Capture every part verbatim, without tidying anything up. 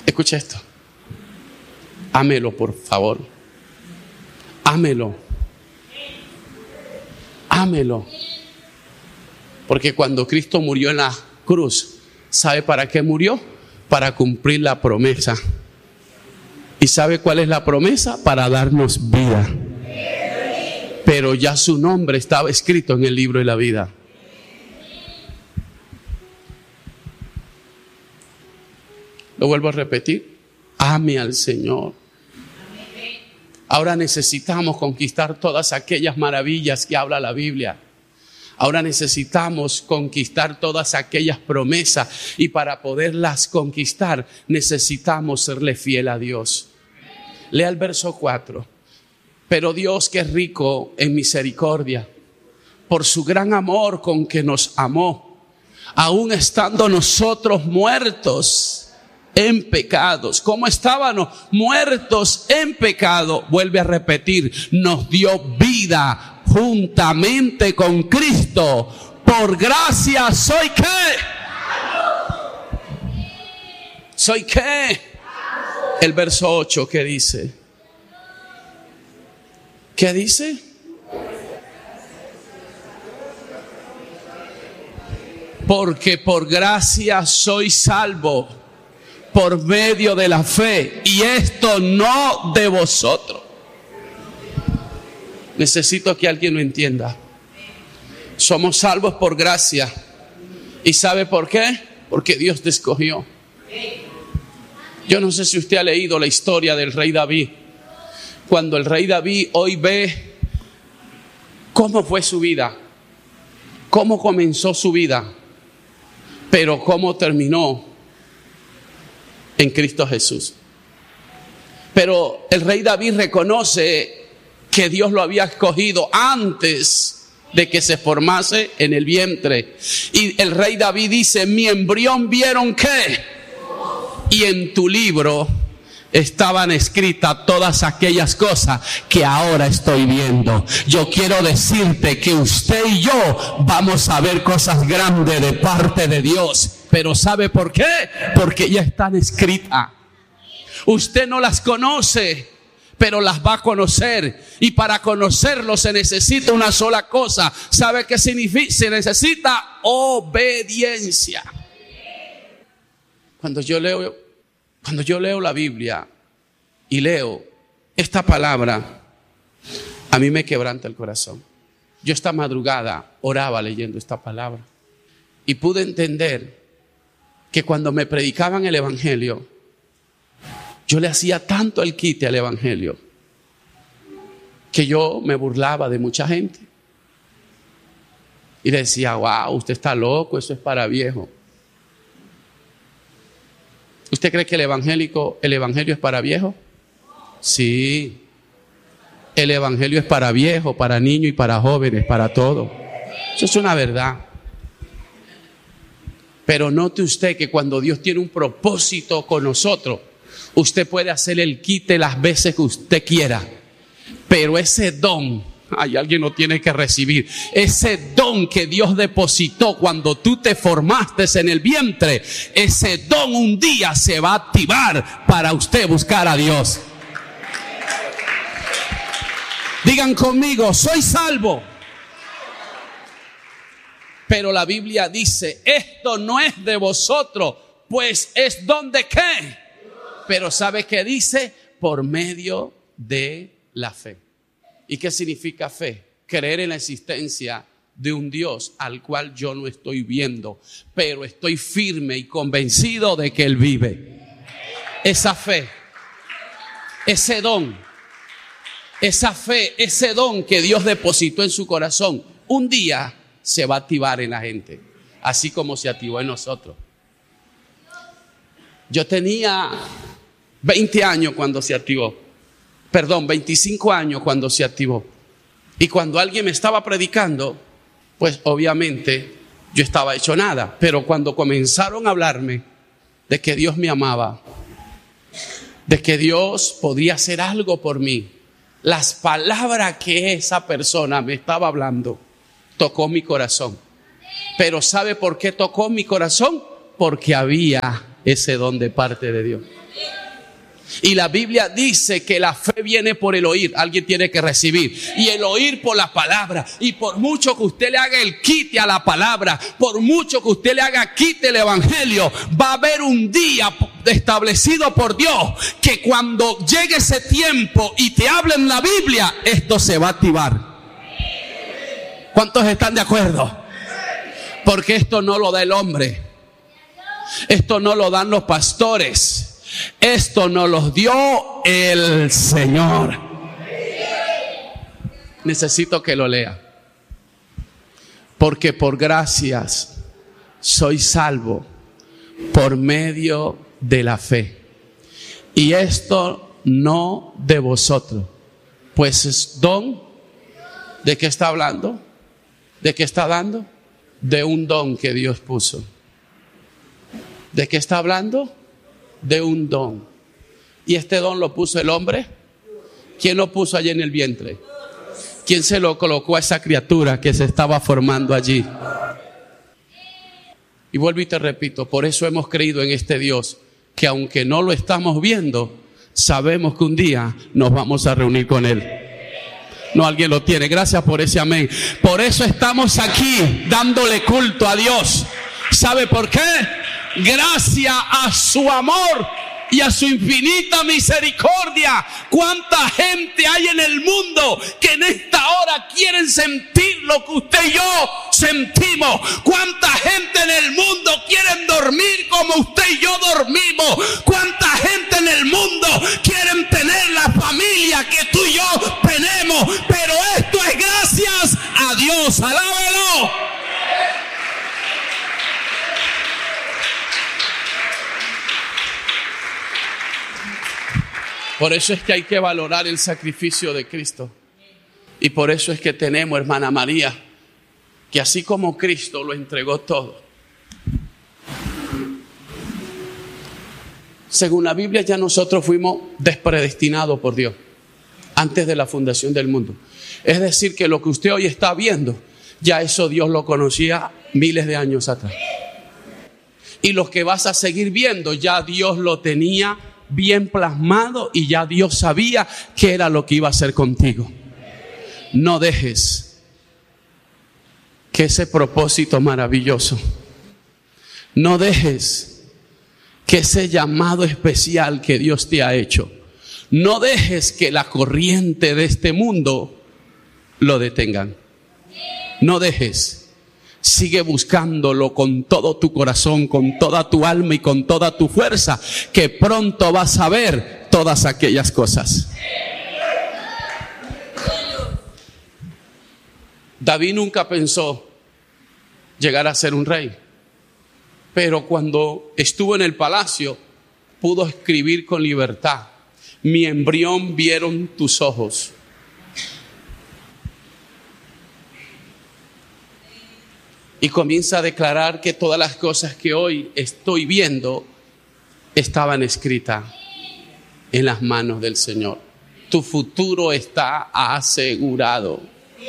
Escucha esto. Ámelo, por favor. Ámelo. Ámelo. Porque cuando Cristo murió en la cruz, ¿sabe para qué murió? Para cumplir la promesa. ¿Y sabe cuál es la promesa? Para darnos vida. Pero ya su nombre estaba escrito en el libro de la vida. Lo vuelvo a repetir. Ame al Señor. Ahora necesitamos conquistar todas aquellas maravillas que habla la Biblia. Ahora necesitamos conquistar todas aquellas promesas, y para poderlas conquistar necesitamos serle fiel a Dios. Lea el verso cuatro. Pero Dios, que es rico en misericordia, por su gran amor con que nos amó, aun estando nosotros muertos en pecados. ¿Cómo estábamos? Muertos en pecado. Vuelve a repetir, nos dio vida juntamente con Cristo. Por gracia soy ¿qué? ¿Soy qué? El verso ocho, ¿qué dice? ¿Qué dice? Porque por gracia soy salvo por medio de la fe, y esto no de vosotros. Necesito que alguien lo entienda. Somos salvos por gracia. ¿Y sabe por qué? Porque Dios te escogió. Yo no sé si usted ha leído la historia del rey David. Cuando el rey David hoy ve cómo fue su vida, cómo comenzó su vida, pero cómo terminó en Cristo Jesús. Pero el rey David reconoce que Dios lo había escogido antes de que se formase en el vientre. Y el rey David dice, mi embrión vieron ¿qué? Y en tu libro estaban escritas todas aquellas cosas que ahora estoy viendo. Yo quiero decirte que usted y yo vamos a ver cosas grandes de parte de Dios. Pero ¿sabe por qué? Porque ya están escritas. Usted no las conoce, pero las va a conocer. Y para conocerlo se necesita una sola cosa. ¿Sabe qué significa? Se necesita obediencia. Cuando yo leo, cuando yo leo la Biblia y leo esta palabra, a mí me quebranta el corazón. Yo esta madrugada oraba leyendo esta palabra y pude entender que cuando me predicaban el evangelio, yo le hacía tanto el quite al evangelio que yo me burlaba de mucha gente y le decía, wow, usted está loco, eso es para viejo. ¿Usted cree que el evangélico, el evangelio es para viejo? Sí. El evangelio es para viejo, para niños y para jóvenes, para todo. Eso es una verdad. Pero note usted que cuando Dios tiene un propósito con nosotros, usted puede hacer el quite las veces que usted quiera. Pero ese don, ay, alguien lo tiene que recibir. Ese don que Dios depositó cuando tú te formaste en el vientre, ese don un día se va a activar para usted buscar a Dios. Digan conmigo, soy salvo. Pero la Biblia dice, esto no es de vosotros, pues es don de qué. Pero ¿sabe qué dice? Por medio de la fe. ¿Y qué significa fe? Creer en la existencia de un Dios al cual yo no estoy viendo, pero estoy firme y convencido de que Él vive. Esa fe, ese don, esa fe, ese don que Dios depositó en su corazón, un día se va a activar en la gente, así como se activó en nosotros. Yo tenía veinte años cuando se activó. Perdón, veinticinco años cuando se activó. Y cuando alguien me estaba predicando, pues obviamente yo estaba hecho nada. Pero cuando comenzaron a hablarme de que Dios me amaba, de que Dios podría hacer algo por mí, las palabras que esa persona me estaba hablando tocó mi corazón. Pero ¿sabe por qué tocó mi corazón? Porque había ese don de parte de Dios. Y la Biblia dice que la fe viene por el oír. Alguien tiene que recibir. Y el oír por la palabra. Y por mucho que usted le haga el quite a la palabra, por mucho que usted le haga quite el evangelio, va a haber un día establecido por Dios que cuando llegue ese tiempo y te hablen la Biblia, esto se va a activar. ¿Cuántos están de acuerdo? Porque esto no lo da el hombre. Esto no lo dan los pastores. Esto nos los dio el Señor. Necesito que lo lea. Porque por gracias soy salvo por medio de la fe. Y esto no de vosotros, pues es don. ¿De qué está hablando? ¿De qué está dando? De un don que Dios puso. ¿De qué está hablando? De un don. ¿Y este don lo puso el hombre? ¿Quién lo puso allí en el vientre? ¿Quién se lo colocó a esa criatura que se estaba formando allí? Y vuelvo y te repito, por eso hemos creído en este Dios, que aunque no lo estamos viendo, sabemos que un día nos vamos a reunir con Él. No, alguien lo tiene. Gracias por ese amén. Por eso estamos aquí dándole culto a Dios. ¿Sabe por qué? Gracias a su amor y a su infinita misericordia. Cuánta gente hay en el mundo que en esta hora quieren sentir lo que usted y yo sentimos. Cuánta gente en el mundo quieren dormir como usted y yo dormimos. Cuánta gente en el mundo quieren tener la familia que tú y yo tenemos. Pero esto es gracias a Dios. Alábelo. Por eso es que hay que valorar el sacrificio de Cristo. Y por eso es que tenemos, hermana María, que así como Cristo lo entregó todo. Según la Biblia, ya nosotros fuimos despredestinados por Dios antes de la fundación del mundo. Es decir, que lo que usted hoy está viendo, ya eso Dios lo conocía miles de años atrás. Y lo que vas a seguir viendo, ya Dios lo tenía bien plasmado y ya Dios sabía qué era lo que iba a hacer contigo. No dejes que ese propósito maravilloso, no dejes que ese llamado especial que Dios te ha hecho, no dejes que la corriente de este mundo lo detengan. No dejes. Sigue buscándolo con todo tu corazón, con toda tu alma y con toda tu fuerza, que pronto vas a ver todas aquellas cosas. David nunca pensó llegar a ser un rey, pero cuando estuvo en el palacio pudo escribir con libertad: mi embrión vieron tus ojos. Y comienza a declarar que todas las cosas que hoy estoy viendo estaban escritas en las manos del Señor. Tu futuro está asegurado.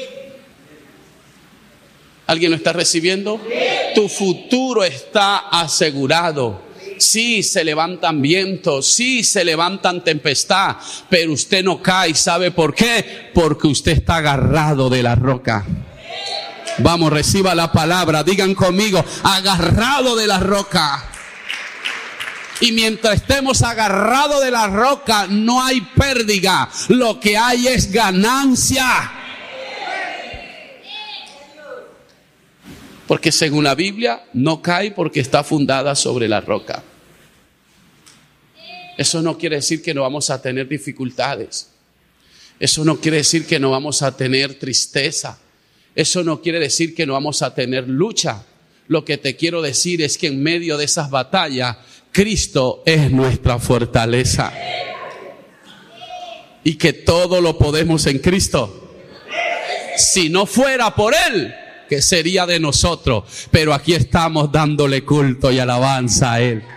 ¿Alguien lo está recibiendo? Tu futuro está asegurado. Sí, se levantan vientos, sí, se levantan tempestad, pero usted no cae. ¿Sabe por qué? Porque usted está agarrado de la roca. Vamos, reciba la palabra, digan conmigo: agarrado de la roca. Y mientras estemos agarrados de la roca, no hay pérdida, lo que hay es ganancia. Porque según la Biblia, no cae porque está fundada sobre la roca. Eso no quiere decir que no vamos a tener dificultades. Eso no quiere decir que no vamos a tener tristeza. Eso no quiere decir que no vamos a tener lucha. Lo que te quiero decir es que en medio de esas batallas, Cristo es nuestra fortaleza. Y que todo lo podemos en Cristo. Si no fuera por Él, ¿qué sería de nosotros? Pero aquí estamos dándole culto y alabanza a Él.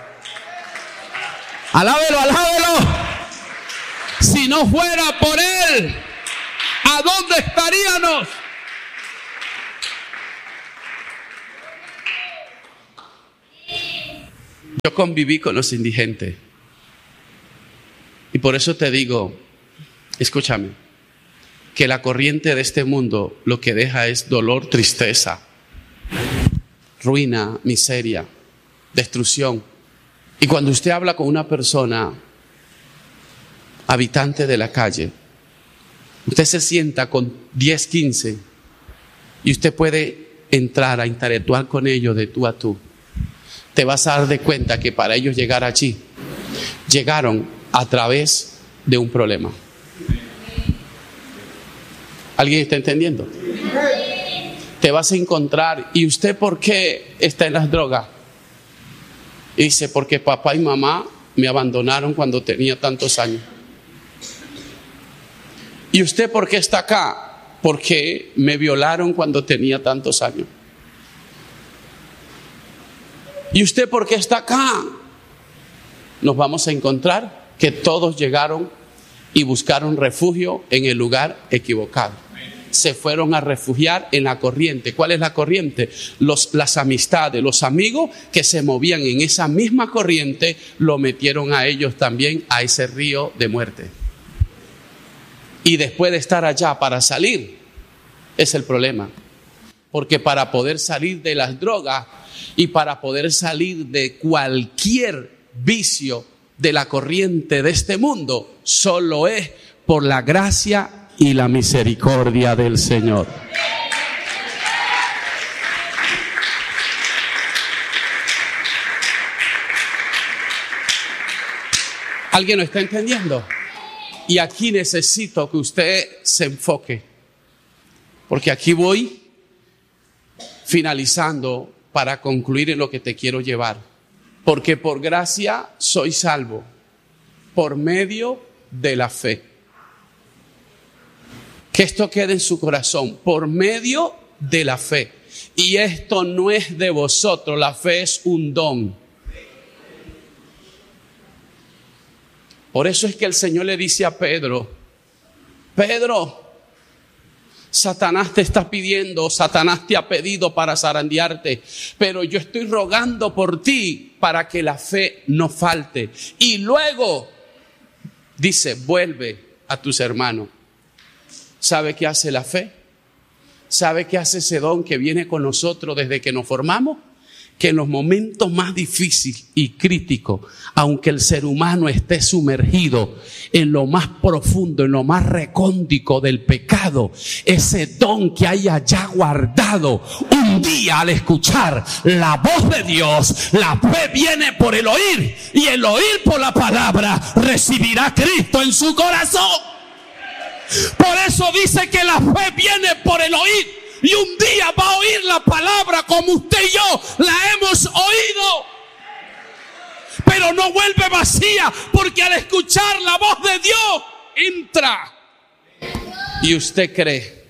Alábelo, alábelo. Si no fuera por Él, ¿a dónde estaríamos? Yo conviví con los indigentes. Y por eso te digo, escúchame, que la corriente de este mundo lo que deja es dolor, tristeza, ruina, miseria, destrucción. Y cuando usted habla con una persona habitante de la calle, usted se sienta con diez, quince y usted puede entrar a interactuar con ellos de tú a tú. Te vas a dar de cuenta que para ellos llegar allí, llegaron a través de un problema. ¿Alguien está entendiendo? Te vas a encontrar, ¿y usted por qué está en las drogas? Y dice, porque papá y mamá me abandonaron cuando tenía tantos años. ¿Y usted por qué está acá? Porque me violaron cuando tenía tantos años. ¿Y usted por qué está acá? Nos vamos a encontrar que todos llegaron y buscaron refugio en el lugar equivocado. Se fueron a refugiar en la corriente. ¿Cuál es la corriente? Los, las amistades, los amigos que se movían en esa misma corriente, lo metieron a ellos también a ese río de muerte. Y después de estar allá para salir, es el problema. Porque para poder salir de las drogas y para poder salir de cualquier vicio de la corriente de este mundo, solo es por la gracia y la misericordia del Señor. ¿Alguien lo está entendiendo? Y aquí necesito que usted se enfoque, porque aquí voy finalizando para concluir en lo que te quiero llevar. Porque por gracia soy salvo, por medio de la fe. Que esto quede en su corazón, por medio de la fe. Y esto no es de vosotros, la fe es un don. Por eso es que el Señor le dice a Pedro, Pedro, Satanás te está pidiendo, Satanás te ha pedido para zarandearte, pero yo estoy rogando por ti para que la fe no falte. Y luego dice, vuelve a tus hermanos. ¿Sabe qué hace la fe? ¿Sabe qué hace ese don que viene con nosotros desde que nos formamos? Que en los momentos más difíciles y críticos, aunque el ser humano esté sumergido en lo más profundo, en lo más recóndito del pecado, ese don que hay allá guardado, un día al escuchar la voz de Dios, la fe viene por el oír, y el oír por la palabra, recibirá a Cristo en su corazón. Por eso dice que la fe viene por el oír, y un día va a oír la palabra como usted y yo la hemos oído. Pero no vuelve vacía, porque al escuchar la voz de Dios entra. Y usted cree.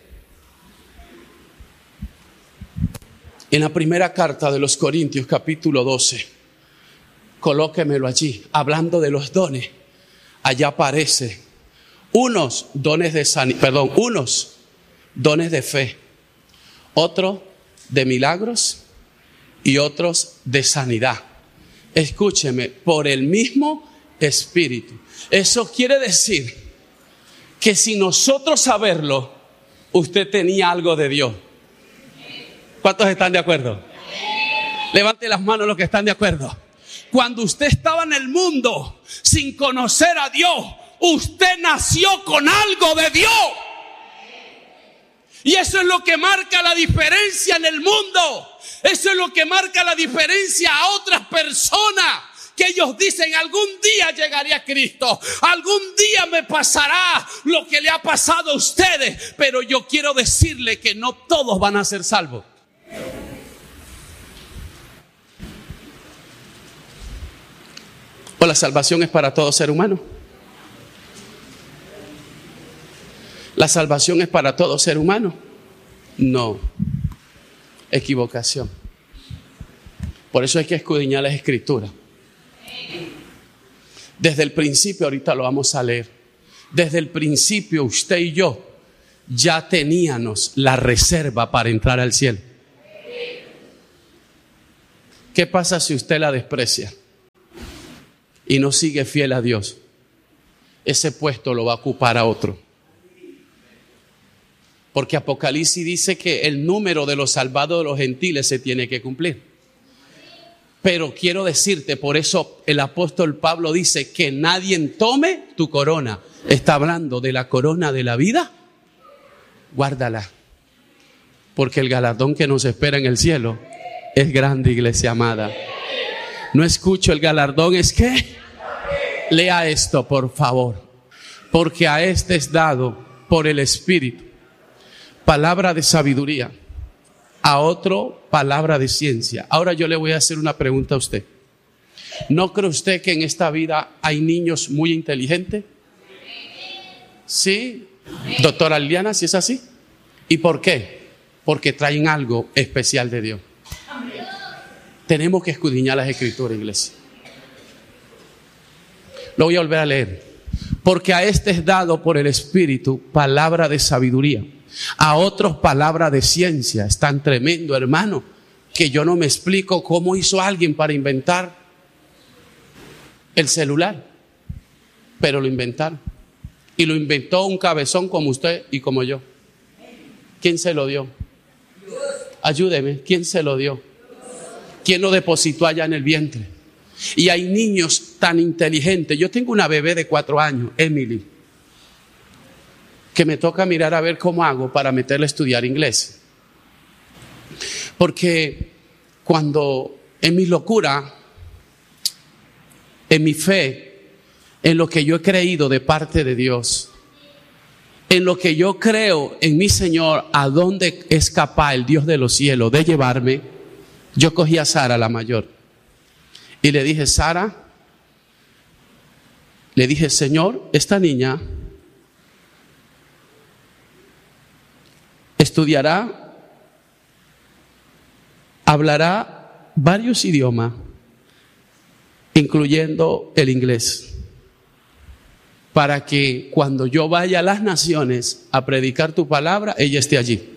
En la primera carta de los Corintios, capítulo doce, colóquemelo allí, hablando de los dones. Allá aparece unos dones de sanidad, perdón, unos dones de fe, otros de milagros y otros de sanidad. Escúcheme, por el mismo Espíritu. Eso quiere decir que si nosotros saberlo, usted tenía algo de Dios. ¿Cuántos están de acuerdo? Levante las manos los que están de acuerdo. Cuando usted estaba en el mundo sin conocer a Dios, usted nació con algo de Dios. Y eso es lo que marca la diferencia en el mundo. Eso es lo que marca la diferencia a otras personas. Que ellos dicen, algún día llegaré a Cristo. Algún día me pasará lo que le ha pasado a ustedes. Pero yo quiero decirle que no todos van a ser salvos. ¿O la salvación es para todo ser humano? ¿La salvación es para todo ser humano? No. Equivocación. Por eso hay que escudriñar las Escrituras. Desde el principio, ahorita lo vamos a leer. Desde el principio, usted y yo ya teníamos la reserva para entrar al cielo. ¿Qué pasa si usted la desprecia y no sigue fiel a Dios? ese puesto lo va a ocupar a otro. Porque Apocalipsis dice que el número de los salvados de los gentiles se tiene que cumplir. Pero quiero decirte, por eso el apóstol Pablo dice que nadie tome tu corona. Está hablando de la corona de la vida. Guárdala. Porque el galardón que nos espera en el cielo es grande, iglesia amada. No escucho el galardón, es que lea esto, por favor. Porque a este es dado por el Espíritu palabra de sabiduría, a otro palabra de ciencia. Ahora yo le voy a hacer una pregunta a usted. ¿No cree usted que en esta vida hay niños muy inteligentes? ¿Sí? Doctora Liliana, ¿sí es así? ¿Y por qué? Porque traen algo especial de Dios. Tenemos que escudriñar las Escrituras, iglesia. Lo voy a volver a leer. Porque a este es dado por el Espíritu palabra de sabiduría, a otros palabra de ciencia. Es tan tremendo, hermano, que yo no me explico cómo hizo alguien para inventar el celular. Pero lo inventaron. Y lo inventó un cabezón como usted y como yo. ¿Quién se lo dio? Ayúdeme, ¿quién se lo dio? ¿Quién lo depositó allá en el vientre? Y hay niños tan inteligentes. Yo tengo una bebé de cuatro años, Emily, que me toca mirar a ver cómo hago para meterle a estudiar inglés. Porque cuando en mi locura, en mi fe, en lo que yo he creído de parte de Dios, en lo que yo creo en mi Señor, a dónde es capaz el Dios de los cielos de llevarme, yo cogí a Sara, la mayor, y le dije, Sara, le dije, Señor, esta niña estudiará, hablará varios idiomas, incluyendo el inglés, para que cuando yo vaya a las naciones a predicar tu palabra, ella esté allí.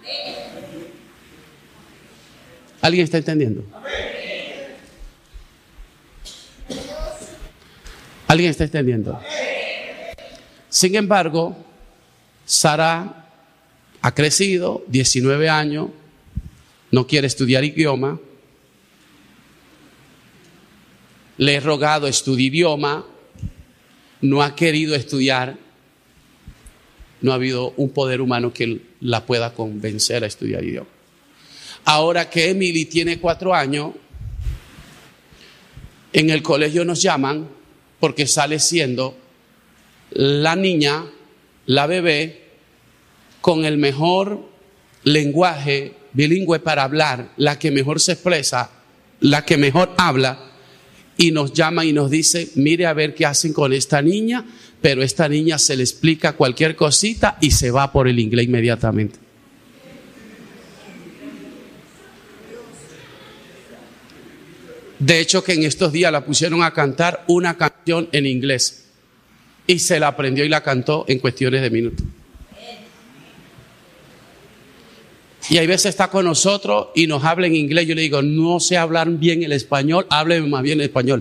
¿Alguien está entendiendo? ¿Alguien está entendiendo? Sin embargo, Sara ha crecido, diecinueve años, no quiere estudiar idioma. Le he rogado estudie idioma, no ha querido estudiar. No ha habido un poder humano que la pueda convencer a estudiar idioma. Ahora que Emily tiene cuatro años, en el colegio nos llaman porque sale siendo la niña, la bebé, con el mejor lenguaje bilingüe para hablar, la que mejor se expresa, la que mejor habla, y nos llama y nos dice, mire a ver qué hacen con esta niña, pero esta niña se le explica cualquier cosita y se va por el inglés inmediatamente. De hecho, que en estos días la pusieron a cantar una canción en inglés y se la aprendió y la cantó en cuestiones de minutos. Y hay veces está con nosotros y nos habla en inglés. Yo le digo, no sé hablar bien el español, hábleme más bien el español.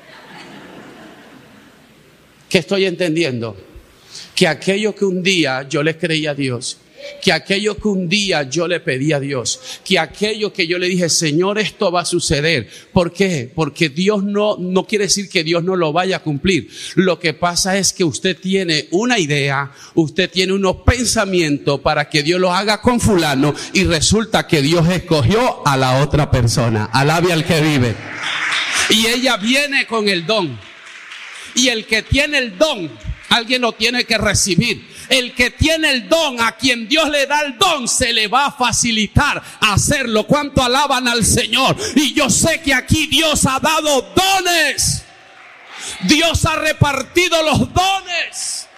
¿Qué estoy entendiendo? Que aquello que un día yo le creí a Dios, que aquello que un día yo le pedí a Dios, que aquello que yo le dije, Señor, esto va a suceder. ¿Por qué? Porque Dios no, no quiere decir que Dios no lo vaya a cumplir. Lo que pasa es que usted tiene una idea, usted tiene unos pensamientos para que Dios lo haga con fulano y resulta que Dios escogió a la otra persona. Alabe al que vive. Y ella viene con el don. Y el que tiene el don, alguien lo tiene que recibir. El que tiene el don, a quien Dios le da el don, se le va a facilitar hacerlo. ¿Cuánto alaban al Señor? Y yo sé que aquí Dios ha dado dones. Dios ha repartido los dones.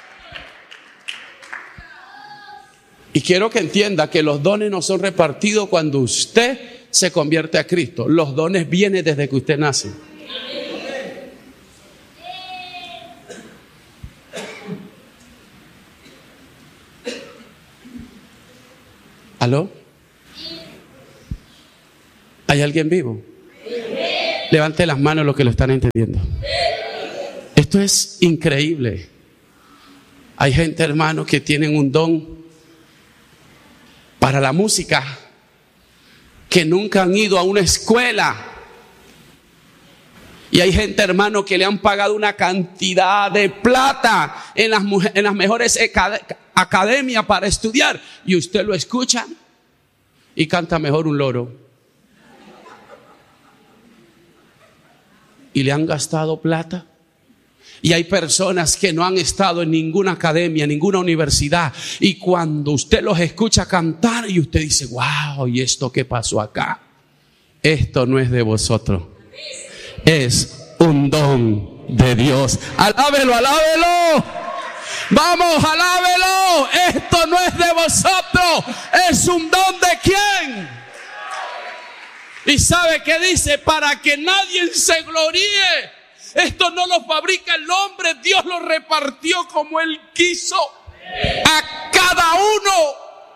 Y quiero que entienda que los dones no son repartidos cuando usted se convierte a Cristo. Los dones vienen desde que usted nace. ¿Aló? ¿Hay alguien vivo? Levante las manos los que lo están entendiendo. Esto es increíble. Hay gente, hermano, que tienen un don para la música, que nunca han ido a una escuela. Y hay gente, hermano, que le han pagado una cantidad de plata en las, en las mejores academias para estudiar. Y usted lo escucha y canta mejor un loro. Y le han gastado plata. Y hay personas que no han estado en ninguna academia, en ninguna universidad. Y cuando usted los escucha cantar y usted dice, wow, ¿y esto qué pasó acá? Esto no es de vosotros. Es un don de Dios. Alábelo, alábelo. Vamos, alábelo. Esto no es de vosotros. Es un don de quién. Y ¿sabe qué dice? Para que nadie se gloríe. Esto no lo fabrica el hombre. Dios lo repartió como Él quiso a cada uno.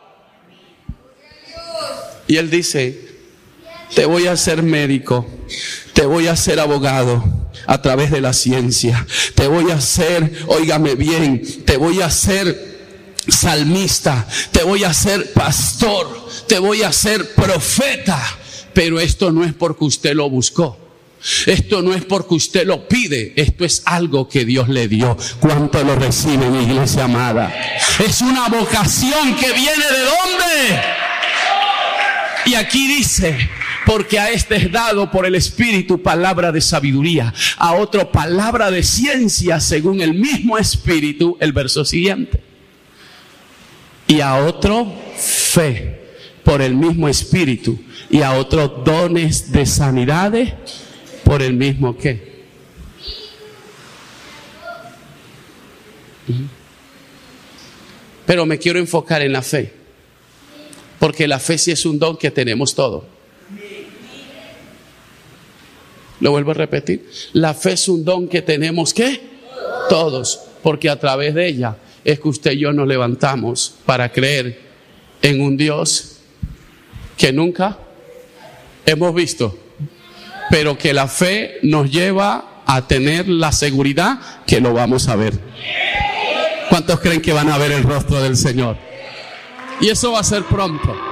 Y Él dice, te voy a hacer médico, te voy a hacer abogado a través de la ciencia, te voy a hacer, óigame bien, te voy a hacer salmista, te voy a hacer pastor, te voy a hacer profeta. Pero esto no es porque usted lo buscó. Esto no es porque usted lo pide. Esto es algo que Dios le dio. ¿Cuánto lo reciben, iglesia amada? Es una vocación que viene ¿de dónde? Y aquí dice, porque a este es dado por el Espíritu palabra de sabiduría, a otro palabra de ciencia según el mismo Espíritu, el verso siguiente, y a otro fe por el mismo Espíritu, y a otro dones de sanidades por el mismo ¿qué? Pero me quiero enfocar en la fe, porque la fe sí es un don que tenemos todos. Lo vuelvo a repetir. La fe es un don que tenemos ¿qué? Todos. Porque a través de ella es que usted y yo nos levantamos para creer en un Dios que nunca hemos visto, pero que la fe nos lleva a tener la seguridad que lo vamos a ver. ¿Cuántos creen que van a ver el rostro del Señor? Y eso va a ser pronto.